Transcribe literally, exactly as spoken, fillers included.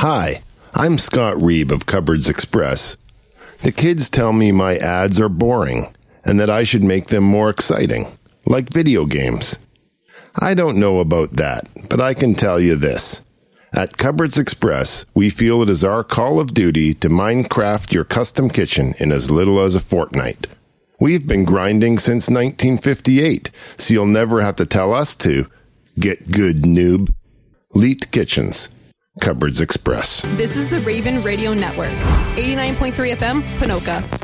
Hi, I'm Scott Reeb of Cupboards Express. The kids tell me my ads are boring and that I should make them more exciting, like video games. I don't know about that, but I can tell you this. At Cupboards Express, we feel it is our call of duty to Minecraft your custom kitchen in as little as a fortnight. We've been grinding since nineteen fifty-eight, so you'll never have to tell us to. Get good, noob. Leet Kitchens. Cupboards Express. This is the Raven Radio Network. eighty-nine point three F M, Panoka.